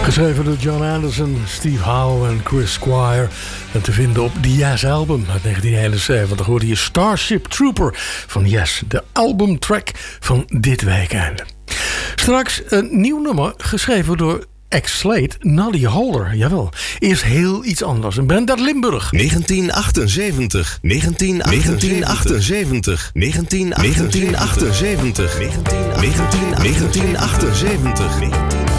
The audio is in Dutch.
Geschreven door John Anderson, Steve Howe en Chris Squire. En te vinden op The Yes album uit 1971. Hoorde je Starship Trooper van Yes. De albumtrack van dit weekende. Straks een nieuw nummer geschreven door ex-Slade, Nadia Holder. Jawel, eerst heel iets anders. Een band uit Limburg. 1978. 1978. 1978. 1978.